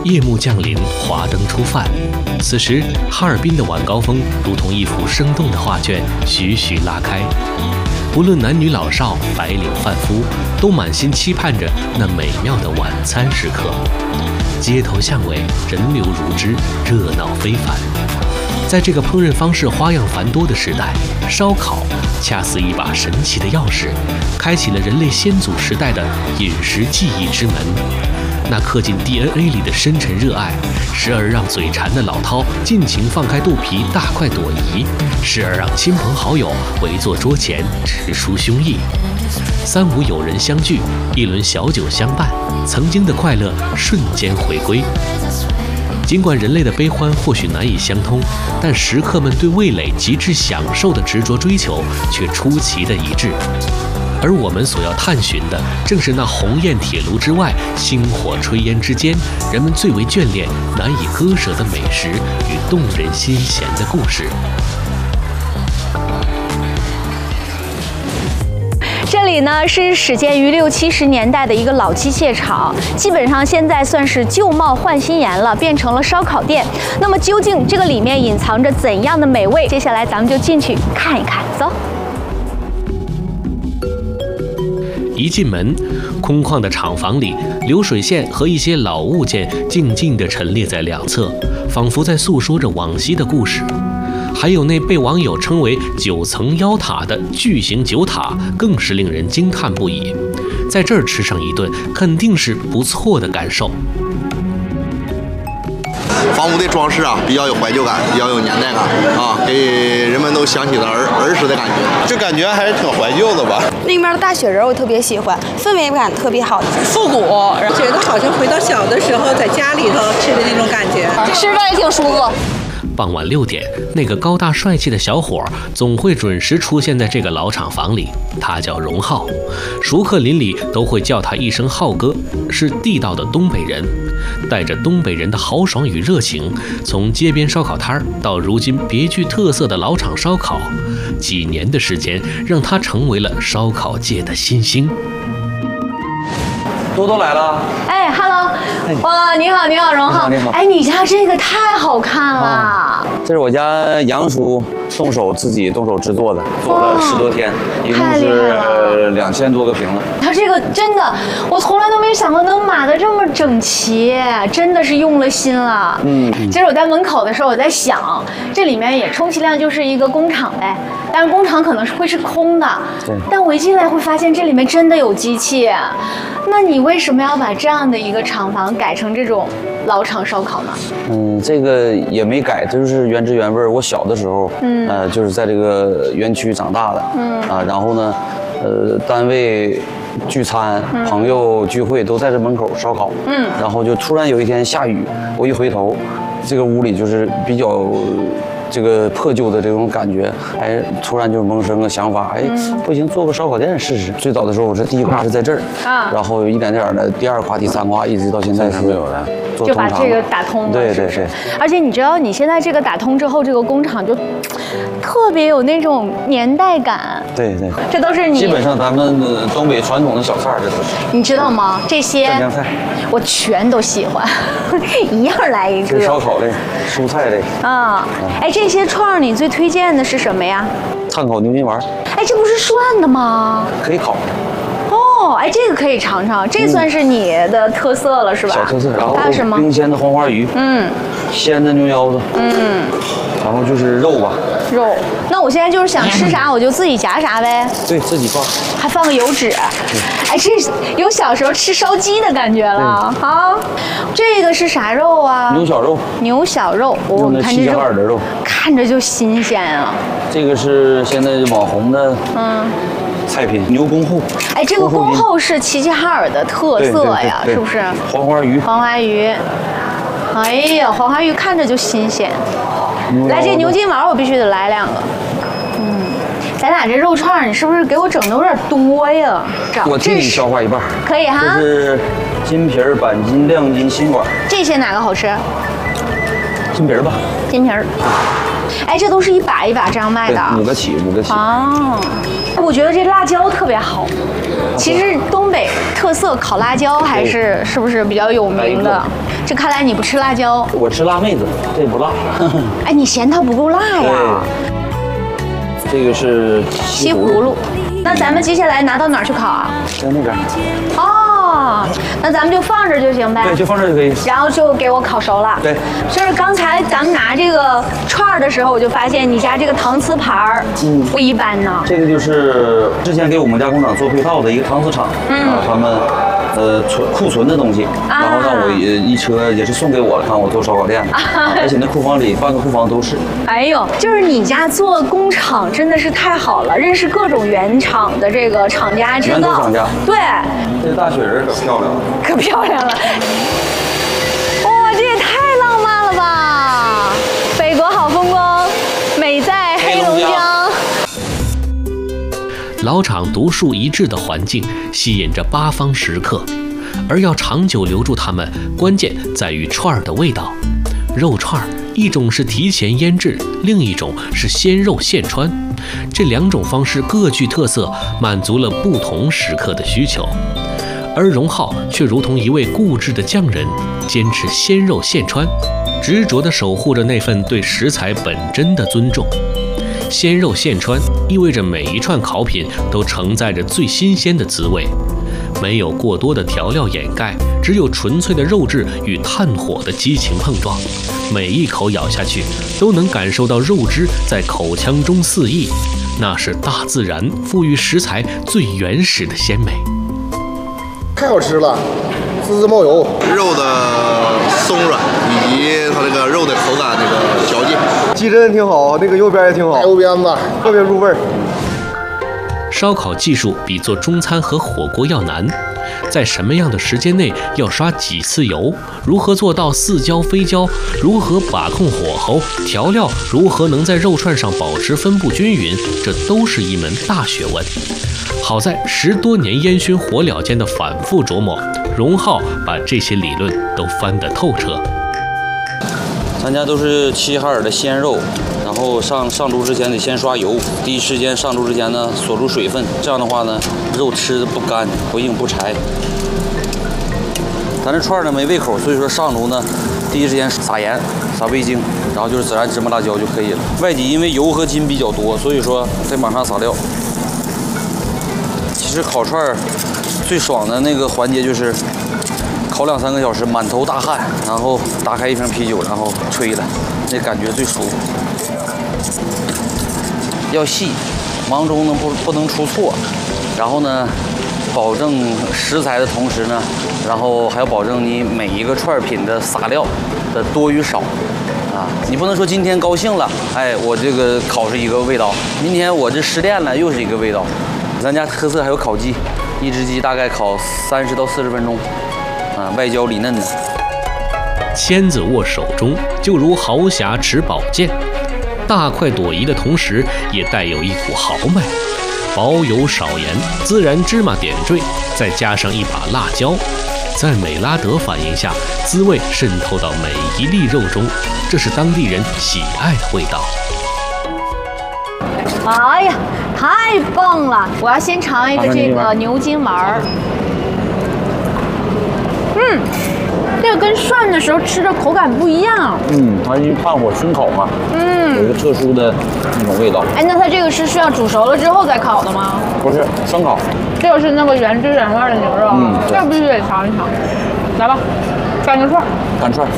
夜幕降临，华灯初泛。此时，哈尔滨的晚高峰如同一幅生动的画卷，徐徐拉开。不论男女老少、白领贩夫，都满心期盼着那美妙的晚餐时刻。街头巷尾，人流如织，热闹非凡。在这个烹饪方式花样繁多的时代，烧烤恰似一把神奇的钥匙，开启了人类先祖时代的饮食记忆之门。那刻进 DNA 里的深沉热爱，时而让嘴馋的老饕尽情放开肚皮大快朵颐，时而让亲朋好友围坐桌前直抒胸臆。三五友人相聚，一轮小酒相伴，曾经的快乐瞬间回归。尽管人类的悲欢或许难以相通，但食客们对味蕾极致享受的执着追求却出奇的一致。而我们所要探寻的，正是那红焰铁炉之外，星火炊烟之间，人们最为眷恋、难以割舍的美食与动人心弦的故事。 这里呢是始建于60、70年代的一个老机械厂，基本上现在算是旧貌换新颜了，变成了烧烤店。那么究竟这个里面隐藏着怎样的美味？接下来咱们就进去看一看，走。 一进门，空旷的厂房里，流水线和一些老物件静静地陈列在两侧，仿佛在诉说着往昔的故事。还有那被网友称为9层妖塔的巨型酒塔，更是令人惊叹不已。在这儿吃上一顿，肯定是不错的感受。 房屋的装饰啊，比较有怀旧感，比较有年代感啊，给人们都想起了儿时的感觉， 就感觉还是挺怀旧的吧。 那边的大雪人我特别喜欢，氛围感特别好， 复古，觉得好像回到小的时候在家里头吃的那种感觉， 吃着也挺舒服。 傍晚6点，那个高大帅气的小伙总会准时出现在这个老厂房里。他叫荣浩，熟客邻里都会叫他一声浩哥，是地道的东北人，带着东北人的豪爽与热情，从街边烧烤摊到如今别具特色的老厂烧烤，几年的时间让他成为了烧烤界的新星。 多多来了， 哎 ，Hello， 哇，你好，你好，荣浩， 你好， 哎，你家这个太好看了， 这是我家杨叔自己动手制作的，做了10多天，一共是2000多个瓶子。 他这个真的，我从来都没想过能码得这么整齐，真的是用了心了。其实我在门口的时候，我在想，这里面也充其量就是一个工厂呗，但是工厂可能会是空的。 对。 但我一进来会发现这里面真的有机器，那你为什么要把这样的一个厂房改成这种老厂烧烤呢？ 这个也没改，就是原汁原味。我小的时候，就是在这个园区长大的，然后呢，单位聚餐、朋友聚会都在这门口烧烤，然后就突然有一天下雨，我一回头，这个屋里就是比较这个破旧的这种感觉，哎，突然就萌生个想法，哎，不行，做个烧烤店试试。最早的时候，我这第一块是在这儿，然后一点点的第2块、第3块，一直到现在是没有的。 就把这个打通了， 对对对。 而且你知道，你现在这个打通之后，这个工厂就特别有那种年代感。 对对， 这都是你。 基本上咱们东北传统的小菜，这都是。 你知道吗？这些蘸酱菜， 我全都喜欢，一样来一个。 这烧烤类、蔬菜类。 哎，这些串儿你最推荐的是什么呀？ 炭烤牛筋丸。 哎，这不是涮的吗？ 可以烤。 哦，哎，这个可以尝尝，这算是你的特色了，是吧？ 小特色，然后什么？ 冰鲜的黄花鱼，鲜的牛腰子，然后就是肉吧。 肉，那我现在就是想吃啥，我就自己夹啥呗。 对，自己放， 还放个油脂。哎，这有小时候吃烧鸡的感觉了。好，这个是啥肉啊？ 牛小肉。 牛小肉，我们看这肉， 的肉， 看着就新鲜啊。 这个是现在网红的，菜品牛公后。 哎，这个公后是齐齐哈尔的特色呀，是不是？ 黄花鱼。 黄花鱼。哎呀，黄花鱼看着就新鲜。来，这牛筋丸我必须得来2个。咱俩这肉串，你是不是给我整的有点多呀？ 我替你消化一半。 可以哈。 这是金皮儿、板筋、亮筋、心管。 这些哪个好吃？ 金皮儿吧。 金皮儿。 哎，这都是一把一把这样卖对的。 ，5个起，5个起。 哦，我觉得这辣椒特别好。其实东北特色烤辣椒还是不是比较有名的？这看来你不吃辣椒。 我吃辣妹子，这不辣。 哎，你嫌它不够辣呀？ 这个是西葫芦。那咱们接下来拿到哪儿去烤啊？ 在那边。 哦，那咱们就放这就行呗。 对，就放这就可以。 然后就给我烤熟了。 对， 就是刚才咱们拿这个串儿的时候，我就发现你家这个搪瓷盘儿，不一般呢。 这个就是之前给我们家工厂做配套的一个搪瓷厂，他们库存的东西，然后让我一车也是送给我了，看我做烧烤店，而且那库房里半个库房都是。 哎呦，就是你家做工厂真的是太好了，认识各种原厂的这个厂家制造。 原厂家。 对。 这大雪人可漂亮了。 可漂亮了。哇，这也太浪漫了吧！北国好风光，美在黑龙江。 老厂独树一帜的环境吸引着八方食客，而要长久留住他们，关键在于串儿的味道。肉串儿，一种是提前腌制，另一种是鲜肉现穿，这2种方式各具特色，满足了不同食客的需求。而荣浩却如同一位固执的匠人，坚持鲜肉现穿，执着地守护着那份对食材本真的尊重。鲜肉现穿意味着每一串烤品都承载着最新鲜的滋味，没有过多的调料掩盖，只有纯粹的肉质与炭火的激情碰撞。每一口咬下去，都能感受到肉汁在口腔中肆意，那是大自然赋予食材最原始的鲜美。 太好吃了，滋滋冒油， 肉的松软以及它这个肉的口感，这个嚼劲， 鸡胗挺好，那个右边也挺好，右边子特别入味儿。 烧烤技术比做中餐和火锅要难，在什么样的时间内要刷几次油，如何做到似焦非焦，如何把控火候，调料如何能在肉串上保持分布均匀，这都是一门大学问。好在10多年烟熏火燎间的反复琢磨，荣浩把这些理论都翻得透彻。 咱家都是齐齐哈尔的鲜肉，然后上炉之前得先刷油，第一时间上炉之前呢锁住水分，这样的话呢肉吃的不干不硬不柴。咱这串呢没胃口，所以说上炉呢第一时间撒盐撒味精，然后就是孜然芝麻辣椒就可以了。外脊因为油和筋比较多，所以说再往上撒料。其实烤串最爽的那个环节就是烤2、3个小时，满头大汗，然后打开一瓶啤酒，然后吹了，那感觉最舒服。要细，忙中呢不能出错，然后呢，保证食材的同时呢，然后还要保证你每一个串品的撒料的多与少。你不能说今天高兴了，哎，我这个烤是一个味道，明天我这失恋了又是一个味道。咱家特色还有烤鸡，一只鸡大概烤30到40分钟，外焦里嫩的。 签子握手中，就如豪侠持宝剑，大快朵颐的同时，也带有一股豪迈。薄油少盐，孜然芝麻点缀，再加上一把辣椒，在美拉德反应下，滋味渗透到每一粒肉中，这是当地人喜爱的味道。 哎呀，太棒了！我要先尝一个这个牛筋丸儿。这个跟涮的时候吃的口感不一样。 它是炭火熏烤嘛，有一个特殊的那种味道。 哎，那它这个是需要煮熟了之后再烤的吗？ 不是，生烤。 这个是那个原汁原味的牛肉，这必须得尝一尝。来吧，干个串。 干串。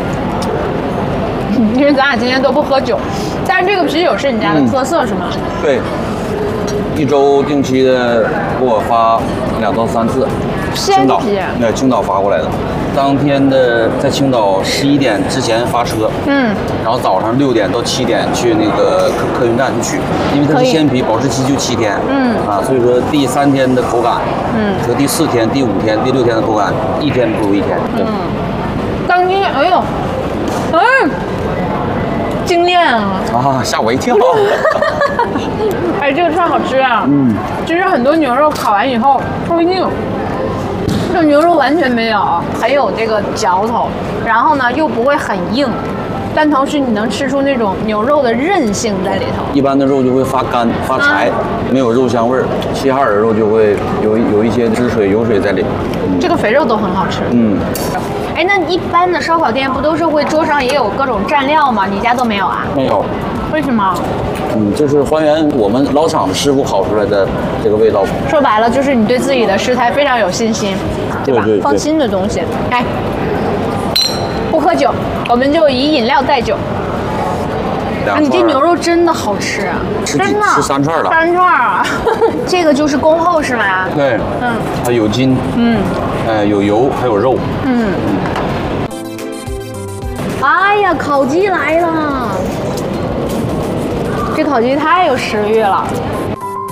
因为咱俩今天都不喝酒，但是这个啤酒是你家的特色是吗？ 对，一周定期的给我发2到3次。青岛，青岛发过来的，当天的在青岛11点之前发车，然后早上6点到7点去那个客运站去取，因为它是鲜皮，保质期就7天，所以说第3天的口感，和第4天、第5天、第6天的口感，一天不如一天。 当天，哎呦，惊艳啊！ 吓我一跳。 哎，这个串好吃啊！其实很多牛肉烤完以后会硬。这牛肉完全没有，很有这个嚼头，然后呢又不会很硬， 但同时你能吃出那种牛肉的韧性在里头。 一般的肉就会发干发柴，没有肉香味儿。齐齐哈尔的肉就会有一些汁水油水在里面。 这个肥肉都很好吃。哎，那一般的烧烤店不都是会桌上也有各种蘸料吗？你家都没有啊？ 没有。 为什么？ 就是还原我们老厂的师傅烤出来的这个味道。 说白了，就是你对自己的食材非常有信心，对吧？ 对放心的东西。哎，不喝酒，我们就以饮料代酒。你这牛肉真的好吃，真的吃3串了。 3串啊！这个就是恭候是吗？ 对，它有筋，有油，还有肉。 哎呀，烤鸡来了！这烤鸡太有食欲了。